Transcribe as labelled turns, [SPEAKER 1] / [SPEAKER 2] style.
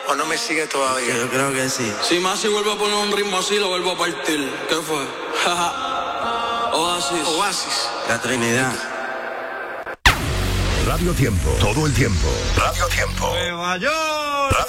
[SPEAKER 1] ¿O no me sigue todavía?
[SPEAKER 2] Yo creo que sí.
[SPEAKER 3] Si Masi vuelve a poner un ritmo así, lo vuelvo a partir. ¿Qué fue?
[SPEAKER 1] Oasis.
[SPEAKER 2] La Trinidad.
[SPEAKER 4] Radio Tiempo, todo el tiempo. Radio Tiempo.
[SPEAKER 5] Nueva York.